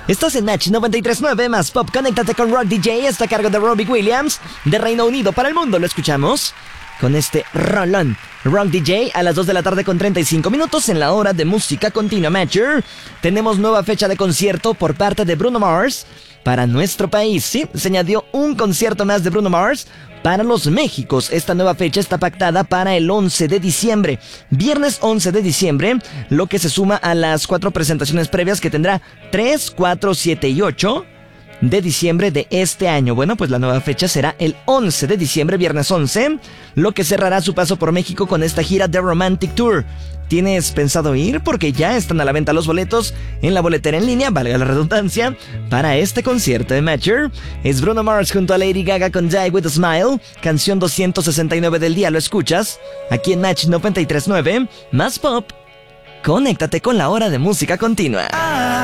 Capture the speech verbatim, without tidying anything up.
Estás en Match noventa y tres punto nueve más Pop. Conéctate con Rock D J. Está a cargo de Robbie Williams, de Reino Unido para el mundo. Lo escuchamos con este rolón. Rock D J a las dos de la tarde con treinta y cinco minutos en la hora de música continua. Matcher. Tenemos nueva fecha de concierto por parte de Bruno Mars para nuestro país. Sí, se añadió un concierto más de Bruno Mars para los Méxicos. Esta nueva fecha está pactada para el once de diciembre. Viernes once de diciembre, lo que se suma a las cuatro presentaciones previas que tendrá tres, cuatro, siete y ocho de diciembre de este año. Bueno, pues la nueva fecha será el once de diciembre, viernes once, lo que cerrará su paso por México con esta gira The Romantic Tour. ¿Tienes pensado ir? Porque ya están a la venta los boletos en la boletera en línea, valga la redundancia, para este concierto de Matcher. Es Bruno Mars junto a Lady Gaga con Die With A Smile, canción doscientos sesenta y nueve del día. Lo escuchas aquí en Match noventa y tres punto nueve, más Pop. Conéctate con la hora de música continua.